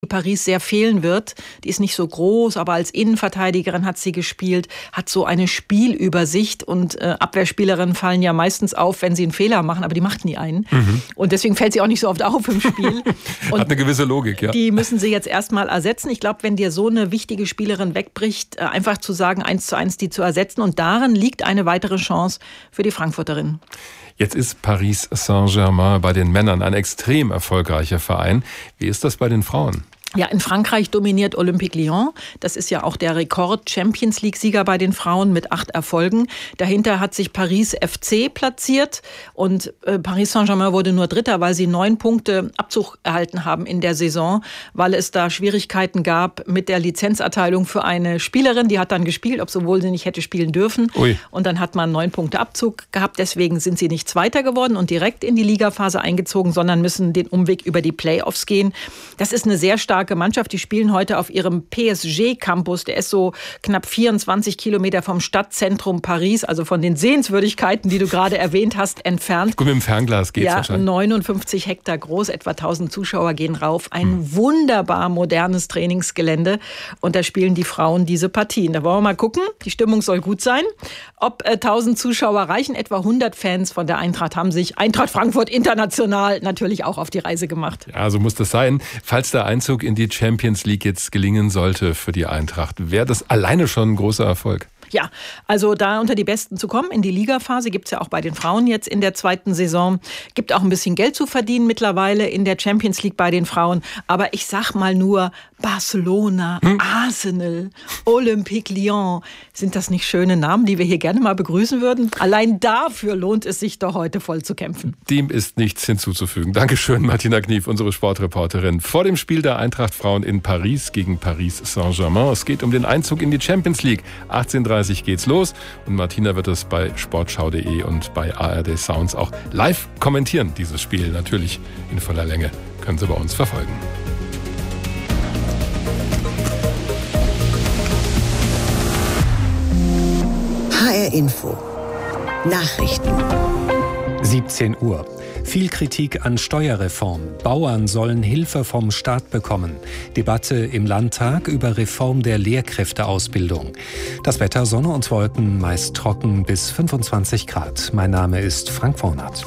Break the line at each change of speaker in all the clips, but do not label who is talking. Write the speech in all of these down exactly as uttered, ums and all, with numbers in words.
Paris sehr fehlen wird. Die ist nicht so groß, aber als Innenverteidigerin hat sie gespielt, hat so eine Spielübersicht und äh, Abwehrspielerinnen fallen ja meistens auf, wenn sie einen Fehler machen, aber die macht nie einen. Mhm. Und deswegen fällt sie auch nicht so oft auf im Spiel. Und
hat eine gewisse Logik, ja.
Die müssen sie jetzt erstmal ersetzen. Ich glaube, wenn dir so eine wichtige Spielerin wegbricht, äh, einfach zu sagen, eins zu eins die zu ersetzen, und darin liegt eine weitere Chance für die Frankfurterinnen.
Jetzt ist Paris Saint-Germain bei den Männern ein extrem erfolgreicher Verein. Wie ist das bei den Frauen?
Ja, in Frankreich dominiert Olympique Lyon. Das ist ja auch der Rekord-Champions-League-Sieger bei den Frauen mit acht Erfolgen. Dahinter hat sich Paris F C platziert und äh, Paris Saint-Germain wurde nur Dritter, weil sie neun Punkte Abzug erhalten haben in der Saison, weil es da Schwierigkeiten gab mit der Lizenzerteilung für eine Spielerin. Die hat dann gespielt, obwohl sie nicht hätte spielen dürfen.
Ui.
Und dann hat man neun Punkte Abzug gehabt. Deswegen sind sie nicht Zweiter geworden und direkt in die Ligaphase eingezogen, sondern müssen den Umweg über die Playoffs gehen. Das ist eine sehr starke Mannschaft. Die spielen heute auf ihrem P S G-Campus. Der ist so knapp vierundzwanzig Kilometer vom Stadtzentrum Paris, also von den Sehenswürdigkeiten, die du gerade erwähnt hast, entfernt.
Gut, mit dem Fernglas geht's
ja,
wahrscheinlich.
neunundfünfzig Hektar groß, etwa tausend Zuschauer gehen rauf. Ein hm. wunderbar modernes Trainingsgelände. Und da spielen die Frauen diese Partien. Da wollen wir mal gucken. Die Stimmung soll gut sein. Ob äh, tausend Zuschauer reichen, etwa hundert Fans von der Eintracht haben sich Eintracht Frankfurt international natürlich auch auf die Reise gemacht.
Ja, so muss das sein. Falls der Einzug in die Champions League jetzt gelingen sollte für die Eintracht, wäre das alleine schon ein großer Erfolg.
Ja, also da unter die Besten zu kommen in die Ligaphase, gibt es ja auch bei den Frauen jetzt in der zweiten Saison. Gibt auch ein bisschen Geld zu verdienen mittlerweile in der Champions League bei den Frauen. Aber ich sag mal nur Barcelona, hm? Arsenal, Olympique Lyon. Sind das nicht schöne Namen, die wir hier gerne mal begrüßen würden? Allein dafür lohnt es sich doch heute voll zu kämpfen.
Dem ist nichts hinzuzufügen. Dankeschön, Martina Knief, unsere Sportreporterin. Vor dem Spiel der Eintracht Frauen in Paris gegen Paris Saint-Germain. Es geht um den Einzug in die Champions League. achtzehn Uhr dreißig geht's los und Martina wird es bei sportschau punkt de und bei A R D Sounds auch live kommentieren, dieses Spiel natürlich in voller Länge. Können Sie bei uns verfolgen.
H R Info Nachrichten
siebzehn Uhr. Viel Kritik an Steuerreform. Bauern sollen Hilfe vom Staat bekommen. Debatte im Landtag über Reform der Lehrkräfteausbildung. Das Wetter, Sonne und Wolken, meist trocken bis fünfundzwanzig Grad. Mein Name ist Frank Wohnert.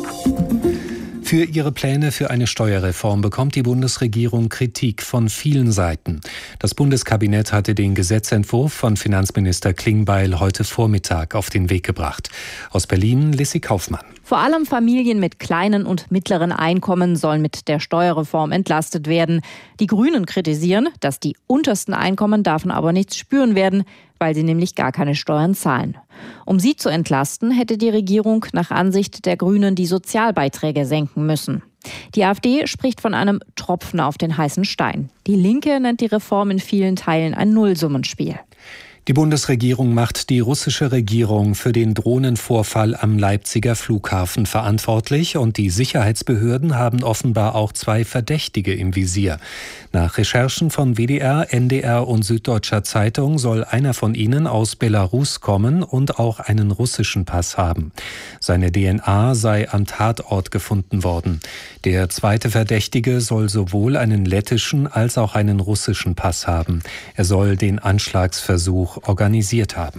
Für ihre Pläne für eine Steuerreform bekommt die Bundesregierung Kritik von vielen Seiten. Das Bundeskabinett hatte den Gesetzentwurf von Finanzminister Klingbeil heute Vormittag auf den Weg gebracht. Aus Berlin, Lissi Kaufmann.
Vor allem Familien mit kleinen und mittleren Einkommen sollen mit der Steuerreform entlastet werden. Die Grünen kritisieren, dass die untersten Einkommen davon aber nichts spüren werden, weil sie nämlich gar keine Steuern zahlen. Um sie zu entlasten, hätte die Regierung nach Ansicht der Grünen die Sozialbeiträge senken müssen. Die AfD spricht von einem Tropfen auf den heißen Stein. Die Linke nennt die Reform in vielen Teilen ein Nullsummenspiel.
Die Bundesregierung macht die russische Regierung für den Drohnenvorfall am Leipziger Flughafen verantwortlich und die Sicherheitsbehörden haben offenbar auch zwei Verdächtige im Visier. Nach Recherchen von W D R, N D R und Süddeutscher Zeitung soll einer von ihnen aus Belarus kommen und auch einen russischen Pass haben. Seine D N A sei am Tatort gefunden worden. Der zweite Verdächtige soll sowohl einen lettischen als auch einen russischen Pass haben. Er soll den Anschlagsversuch organisiert haben.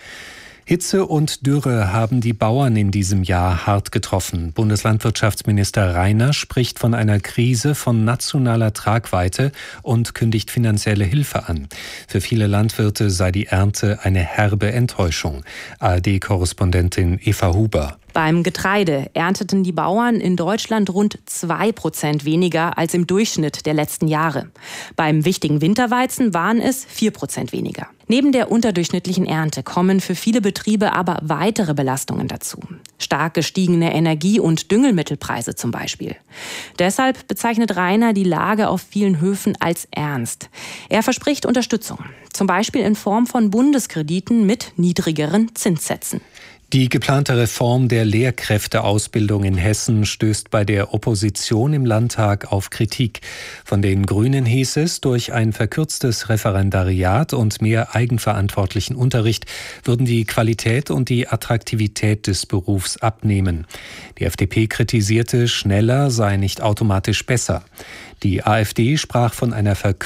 Hitze und Dürre haben die Bauern in diesem Jahr hart getroffen. Bundeslandwirtschaftsminister Reiner spricht von einer Krise von nationaler Tragweite und kündigt finanzielle Hilfe an. Für viele Landwirte sei die Ernte eine herbe Enttäuschung. A R D-Korrespondentin Eva Huber.
Beim Getreide ernteten die Bauern in Deutschland rund zwei Prozent weniger als im Durchschnitt der letzten Jahre. Beim wichtigen Winterweizen waren es vier Prozent weniger. Neben der unterdurchschnittlichen Ernte kommen für viele Betriebe aber weitere Belastungen dazu. Stark gestiegene Energie- und Düngemittelpreise zum Beispiel. Deshalb bezeichnet Reiner die Lage auf vielen Höfen als ernst. Er verspricht Unterstützung, zum Beispiel in Form von Bundeskrediten mit niedrigeren Zinssätzen.
Die geplante Reform der Lehrkräfteausbildung in Hessen stößt bei der Opposition im Landtag auf Kritik. Von den Grünen hieß es, durch ein verkürztes Referendariat und mehr eigenverantwortlichen Unterricht würden die Qualität und die Attraktivität des Berufs abnehmen. Die F D P kritisierte, schneller sei nicht automatisch besser. Die AfD sprach von einer Verkürzung